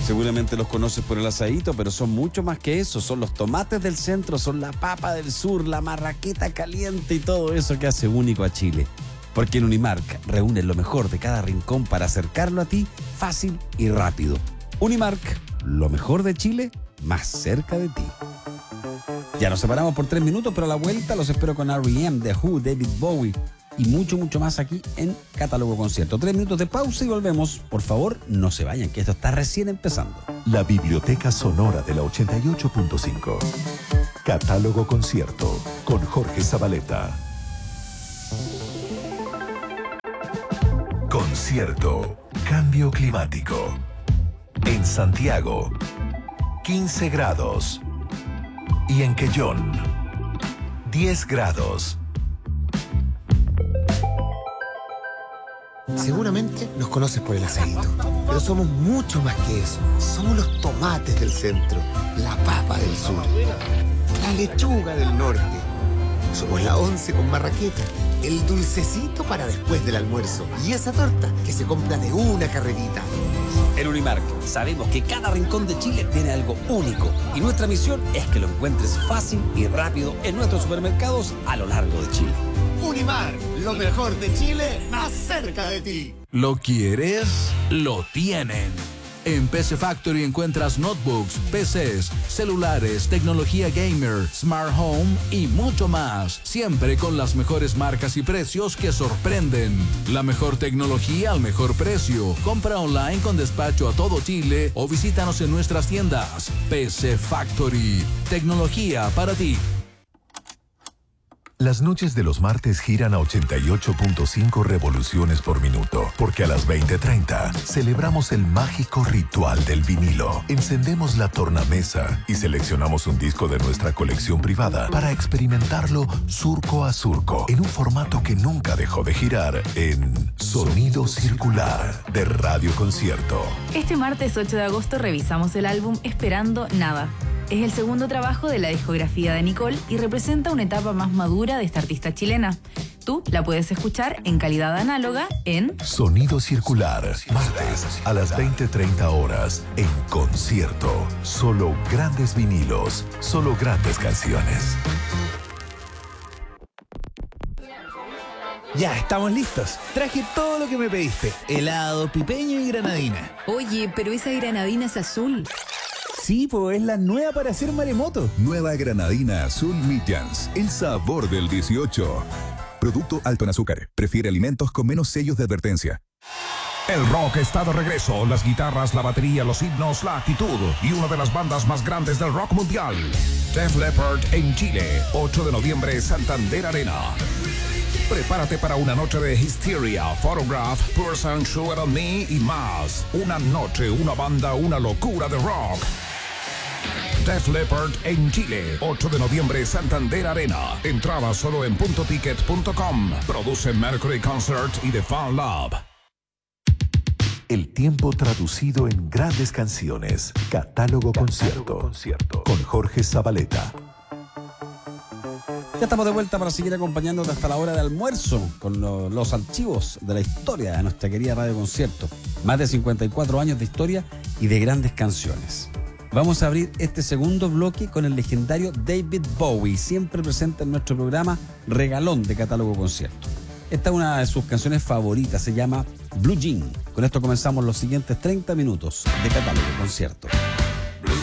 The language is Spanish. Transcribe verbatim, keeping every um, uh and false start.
Seguramente los conoces por el asadito, pero son mucho más que eso. Son los tomates del centro, son la papa del sur, la marraqueta caliente y todo eso que hace único a Chile. Porque en Unimark reúnen lo mejor de cada rincón para acercarlo a ti fácil y rápido. Unimark, lo mejor de Chile, más cerca de ti. Ya nos separamos por tres minutos, pero a la vuelta los espero con R E M, The Who, David Bowie y mucho, mucho más aquí en Catálogo Concierto. Tres minutos de pausa y volvemos. Por favor, no se vayan, que esto está recién empezando. La Biblioteca Sonora de la ochenta y ocho punto cinco. Catálogo Concierto con Jorge Zabaleta. Concierto. Cambio climático. En Santiago, quince grados. Y en Quellón, diez grados. Seguramente nos conoces por el asadito, pero somos mucho más que eso. Somos los tomates del centro, la papa del sur, la lechuga del norte. Somos la once con marraqueta, el dulcecito para después del almuerzo y esa torta que se compra de una carrerita. En Unimark sabemos que cada rincón de Chile tiene algo único y nuestra misión es que lo encuentres fácil y rápido en nuestros supermercados a lo largo de Chile. Unimark, lo mejor de Chile, más cerca de ti. ¿Lo quieres? Lo tienen. En P C Factory encuentras notebooks, P Cs, celulares, tecnología gamer, smart home y mucho más. Siempre con las mejores marcas y precios que sorprenden. La mejor tecnología al mejor precio. Compra online con despacho a todo Chile o visítanos en nuestras tiendas. P C Factory. Tecnología para ti. Las noches de los martes giran a ochenta y ocho punto cinco revoluciones por minuto, porque a las veinte treinta celebramos el mágico ritual del vinilo. Encendemos la tornamesa y seleccionamos un disco de nuestra colección privada para experimentarlo surco a surco, en un formato que nunca dejó de girar, en Sonido Circular de Radio Concierto. Este martes ocho de agosto revisamos el álbum Esperando Nada. Es el segundo trabajo de la discografía de Nicole y representa una etapa más madura de esta artista chilena. Tú la puedes escuchar en calidad análoga en Sonido Circular, martes a las veinte treinta horas, en concierto. Solo grandes vinilos, solo grandes canciones. Ya, estamos listos. Traje todo lo que me pediste. Helado, pipeño y granadina. Oye, pero esa granadina es azul. Sí, pues es la nueva para hacer maremoto. Nueva granadina azul Midjans, el sabor del dieciocho. Producto alto en azúcar. Prefiere alimentos con menos sellos de advertencia. El rock está de regreso. Las guitarras, la batería, los himnos, la actitud y una de las bandas más grandes del rock mundial. Def Leppard en Chile, ocho de noviembre, Santander Arena. Prepárate para una noche de Hysteria, Photograph, Person, Sugar on Me y más. Una noche, una banda, una locura de rock. Def Leppard en Chile, ocho de noviembre, Santander Arena. Entrada solo en punto ticket punto com. Produce Mercury Concert y The Fan Lab. El tiempo traducido en grandes canciones. Catálogo Concierto, Concierto con Jorge Zabaleta. Ya estamos de vuelta para seguir acompañándote hasta la hora de almuerzo con lo, los archivos de la historia de nuestra querida Radio Concierto. Más de cincuenta y cuatro años de historia y de grandes canciones. Vamos a abrir este segundo bloque con el legendario David Bowie, siempre presente en nuestro programa Regalón de Catálogo Concierto. Esta es una de sus canciones favoritas, se llama Blue Jean. Con esto comenzamos los siguientes treinta minutos de Catálogo Concierto.